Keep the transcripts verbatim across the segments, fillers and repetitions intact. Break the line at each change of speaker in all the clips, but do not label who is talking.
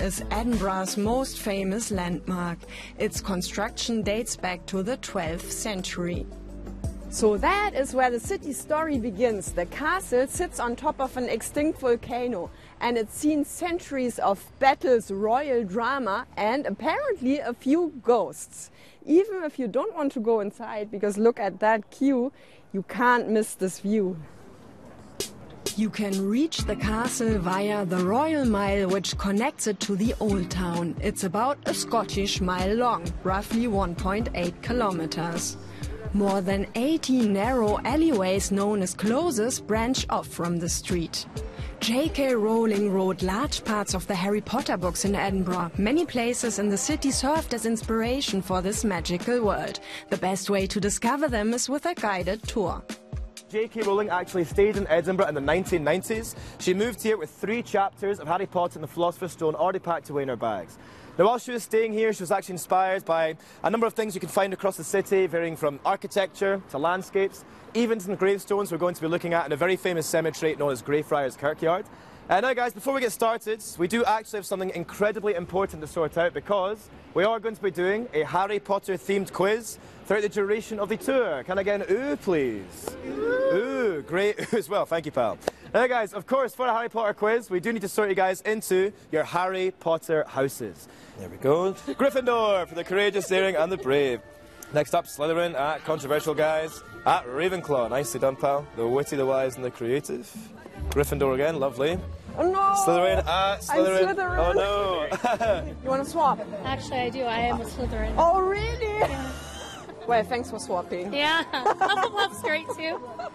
is Edinburgh's most famous landmark. Its construction dates back to the twelfth century.
So that is where the city story begins. The castle sits on top of an extinct volcano, and it's seen centuries of battles, royal drama, and apparently a few ghosts. Even if you don't want to go inside, because look at that queue, you can't miss this view.
You can reach the castle via the Royal Mile, which connects it to the Old Town. It's about a Scottish mile long, roughly one point eight kilometers. More than eighty narrow alleyways known as closes branch off from the street. J K Rowling wrote large parts of the Harry Potter books in Edinburgh. Many places in the city served as inspiration for this magical world. The best way to discover them is with a guided tour.
J K Rowling actually stayed in Edinburgh in the nineteen nineties. She moved here with three chapters of Harry Potter and the Philosopher's Stone already packed away in her bags. Now, while she was staying here, she was actually inspired by a number of things you can find across the city, varying from architecture to landscapes, even to the gravestones we're going to be looking at in a very famous cemetery known as Greyfriars Kirkyard. Uh, now, guys, before we get started, we do actually have something incredibly important to sort out, because we are going to be doing a Harry Potter themed quiz throughout the duration of the tour. Can I get an ooh, please? Ooh, ooh great ooh as well. Thank you, pal. Now, guys, of course, for a Harry Potter quiz, we do need to sort you guys into your Harry Potter houses. There we go. Gryffindor for the courageous, daring, and the brave. Next up, Slytherin at controversial guys at Ravenclaw. Nicely done, pal. The witty, the wise, and the creative. Gryffindor again, lovely.
Oh no!
Slytherin at Slytherin.
I'm Slytherin.
Oh no!
You want to swap?
Actually, I do. I am a Slytherin.
Oh really?
Yeah.
Well, thanks for swapping.
Yeah, Hufflepuff's great too.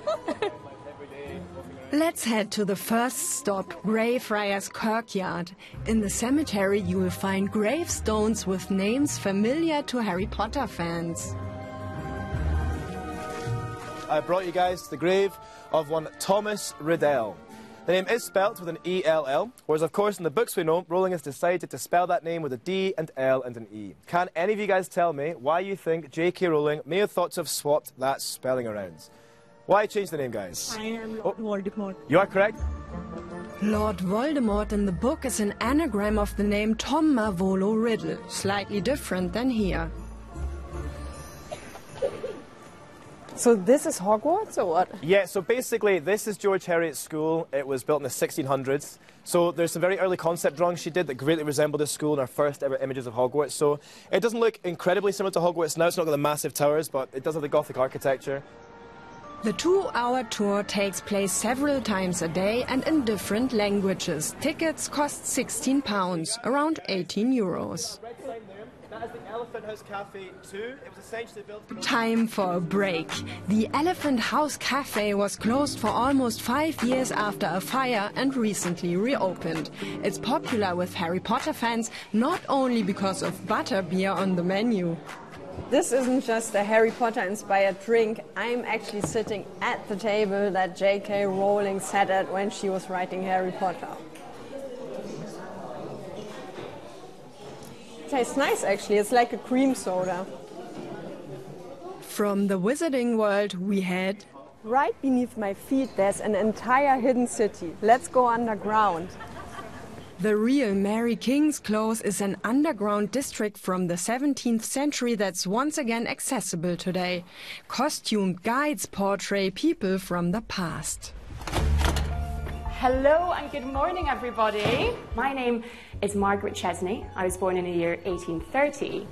Let's head to the first stop, Greyfriars Kirkyard. In the cemetery you will find gravestones with names familiar to Harry Potter fans.
I brought you guys to the grave of one Thomas Riddell. The name is spelt with an E L L, whereas of course in the books we know, Rowling has decided to spell that name with a D and L and an E. Can any of you guys tell me why you think J K Rowling may have thought to have swapped that spelling around? Why change the name, guys?
I am Lord oh. Voldemort.
You are correct.
Lord Voldemort in the book is an anagram of the name Tom Marvolo Riddle, slightly different than here.
So this is Hogwarts or what?
Yeah, so basically this is George Heriot's school. It was built in the sixteen hundreds. So there's some very early concept drawings she did that greatly resemble this school in our first ever images of Hogwarts. So it doesn't look incredibly similar to Hogwarts now. It's not got the massive towers, but it does have the Gothic architecture.
The two-hour tour takes place several times a day and in different languages. Tickets cost sixteen pounds, around eighteen euros.
That is the Elephant House Cafe two. It was essentially built...
Time for a break. The Elephant House Cafe was closed for almost five years after a fire and recently reopened. It's popular with Harry Potter fans, not only because of butterbeer on the menu.
This isn't just a Harry Potter-inspired drink. I'm actually sitting at the table that J K Rowling sat at when she was writing Harry Potter. It tastes nice, actually. It's like a cream soda.
From the Wizarding World we head...
Right beneath my feet there's an entire hidden city. Let's go underground.
The real Mary King's Close is an underground district from the seventeenth century that's once again accessible today. Costumed guides portray people from the past.
Hello and good morning, everybody. My name is Margaret Chesney. I was born in the year eighteen thirty.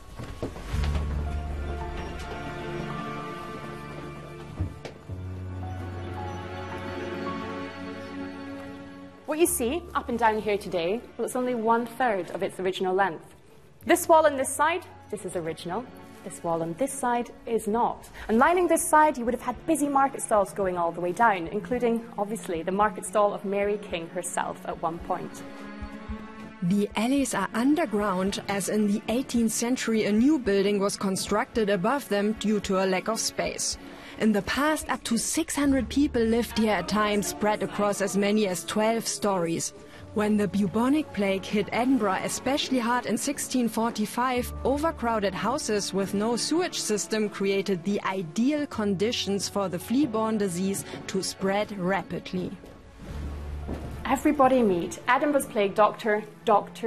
What you see up and down here today, well, it's only one third of its original length. This wall on this side, this is original. This wall on this side is not. And lining this side, you would have had busy market stalls going all the way down, including, obviously, the market stall of Mary King herself at one point.
The alleys are underground, as in the eighteenth century a new building was constructed above them due to a lack of space. In the past, up to six hundred people lived here at times, spread across as many as twelve stories. When the bubonic plague hit Edinburgh especially hard in sixteen forty-five, overcrowded houses with no sewage system created the ideal conditions for the flea-borne disease to spread rapidly.
Everybody meet Edinburgh's plague doctor, Doctor